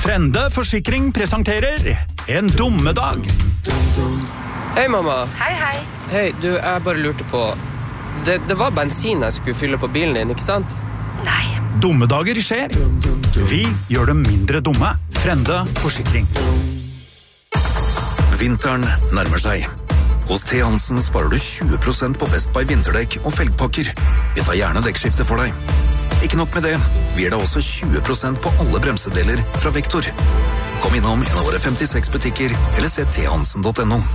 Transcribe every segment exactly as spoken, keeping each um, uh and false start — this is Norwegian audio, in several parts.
Frende Forsikring presenterer En dummedag. Hei, mamma. Hei, hei. Hei, du, jeg bare lurte på det, det var bensin jeg skulle fylle på bilen din, ikke sant? Nei. Dummedager skjer. Vi gjør dem mindre dumme. Frende Forsikring. Vinteren nærmer seg. Hos T. Hansen sparer du tjue prosent på Best Buy vinterdekk og felgpakker. Vi tar gjerne dekkskifte for deg. Ikke nok med det, vi gir deg også tjue prosent på alle bremsedeler fra Vektor. Kom innom en av våre femtiseks butikker, eller se t hansen punktum no.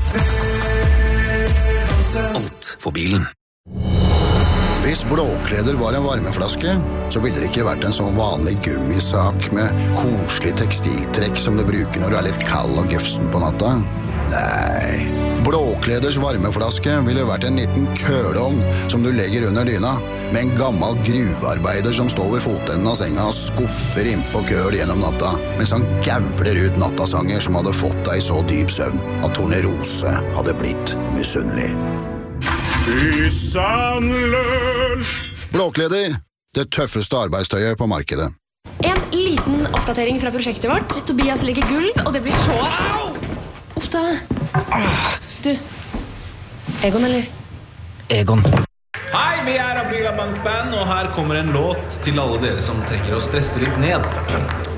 Alt for bilen. Hvis blåkleder var en varmeflaske, så ville det ikke vært en sånn vanlig gummisak med koselig tekstiltrekk som du bruker når du er litt kald og gøfsen på natta. Nei, blåkleders varmeflaske ville vært en liten køleovn som du legger under dyna, med en gammel gruvearbeider som står ved fotenden av senga og skuffer inn på køl gjennom natta, mens han gavler ut nattasanger som hadde fått deg så dyp søvn at Tornerose hadde blitt misunnelig. Blåkleder, det tøffeste arbeidstøyet på markedet. En liten oppdatering fra prosjektet vårt. Tobias legger gulv, og det blir så... Uff da. Du, Egon eller? Egon. Hei, vi er Aprila Bankband, og her kommer en låt til alle dere som trenger å stresse litt ned.